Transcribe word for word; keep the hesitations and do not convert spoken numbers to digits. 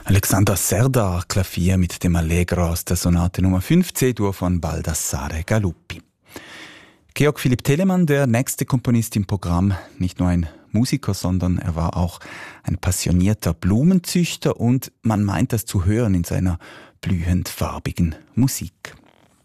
Alexander Serdar Klavier mit dem Allegro aus der Sonate Nummer fünf C-Dur von Baldassare Galuppi. Georg Philipp Telemann, der nächste Komponist im Programm, nicht nur ein Musiker, sondern er war auch ein passionierter Blumenzüchter und man meint das zu hören in seiner blühend farbigen Musik.